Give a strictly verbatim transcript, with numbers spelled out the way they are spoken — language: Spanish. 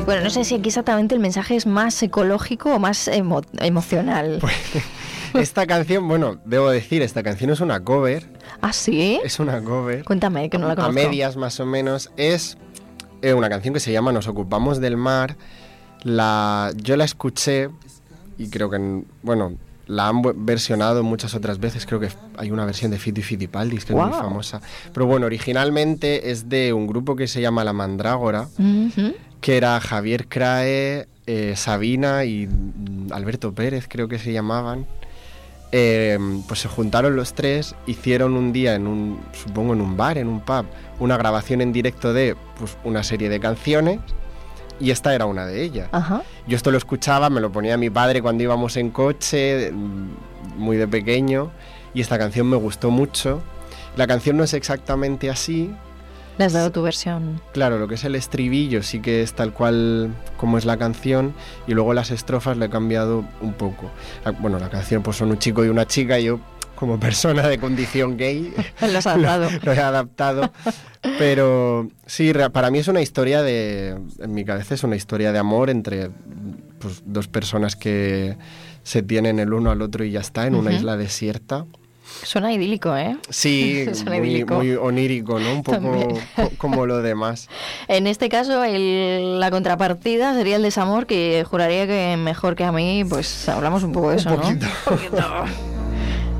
Bueno, no sé si aquí exactamente el mensaje es más ecológico o más emo- emocional. Pues, esta canción, bueno, debo decir, esta canción es una cover. ¿Ah, sí? Es una cover. Cuéntame, que no la A conozco. medias, más o menos. Es eh, una canción que se llama Nos ocupamos del mar. La, yo la escuché y creo que, bueno, la han versionado muchas otras veces. Creo que hay una versión de Fito y Fitipaldis que wow. es muy famosa. Pero bueno, originalmente es de un grupo que se llama La Mandrágora, uh-huh. que era Javier Crae, eh, Sabina y Alberto Pérez, creo que se llamaban. Eh, pues se juntaron los tres, hicieron un día en un, supongo en un bar, en un pub, una grabación en directo de pues, una serie de canciones. Y esta era una de ellas. Ajá. Yo esto lo escuchaba, me lo ponía mi padre cuando íbamos en coche, muy de pequeño, y esta canción me gustó mucho. La canción no es exactamente así. ¿Le has dado tu versión? Claro, lo que es el estribillo sí que es tal cual como es la canción, y luego las estrofas le he cambiado un poco. Bueno, la canción pues son un chico y una chica, y yo como persona de condición gay lo has adaptado. lo, lo he adaptado. Pero sí, para mí es una historia de, en mi cabeza es una historia de amor entre pues, dos personas que se tienen el uno al otro y ya está, en uh-huh. una isla desierta. Suena idílico, ¿eh? Sí, Suena muy, idílico. muy onírico, ¿no? Un poco co- como lo demás. En este caso, el, la contrapartida sería el desamor, que juraría que mejor que a mí, pues hablamos un poco de eso, un poquito. ¿no? Un poquito.